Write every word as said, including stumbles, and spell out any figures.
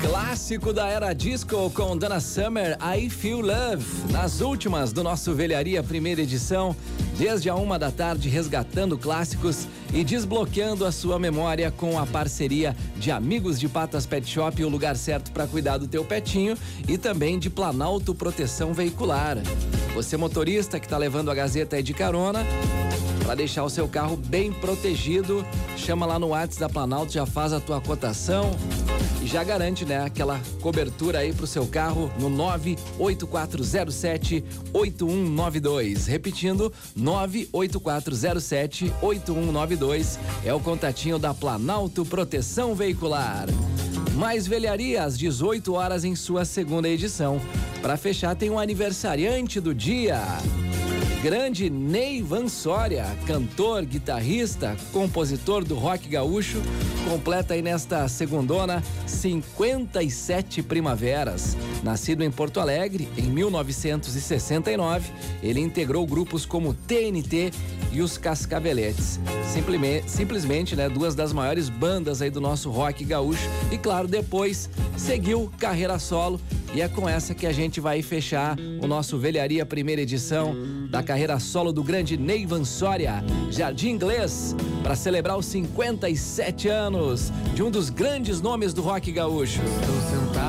Clássico da era disco com Donna Summer, I Feel Love. Nas últimas do nosso Velharia primeira edição, desde a uma da tarde, resgatando clássicos e desbloqueando a sua memória com a parceria de Amigos de Patas Pet Shop, o lugar certo para cuidar do teu petinho, e também de Planalto Proteção Veicular. Você motorista que tá levando a Gazeta aí de carona, para deixar o seu carro bem protegido, chama lá no WhatsApp da Planalto, já faz a tua cotação e já garante, né, aquela cobertura aí pro seu carro no nove oito quatro zero sete oito um nove dois. Repetindo, nove oito quatro zero sete oito um nove dois é o contatinho da Planalto Proteção Veicular. Mais velharia às dezoito horas em sua segunda edição. Para fechar, tem um aniversariante do dia. Grande Ney Vansória, cantor, guitarrista, compositor do rock gaúcho, completa aí nesta segundona cinquenta e sete primaveras. Nascido em Porto Alegre em mil novecentos e sessenta e nove, ele integrou grupos como T N T e os Cascaveletes. Simplesmente, simplesmente, né, duas das maiores bandas aí do nosso rock gaúcho. E claro, depois seguiu carreira solo. E é com essa que a gente vai fechar o nosso Velharia primeira edição da carreira solo do grande Ney Vansória, Jardim Inglês, para celebrar os cinquenta e sete anos de um dos grandes nomes do rock gaúcho.